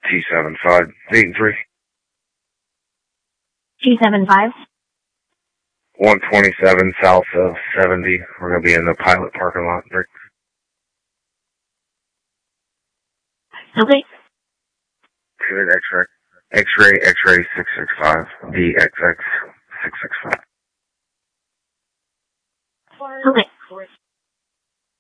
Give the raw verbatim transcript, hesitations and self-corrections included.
T seven five eight and three. T seven five. one twenty-seven south of seventy. We're going to be in the pilot parking lot. Okay. Good X-ray. X-ray, X-ray six six five. D X X six six five. Okay.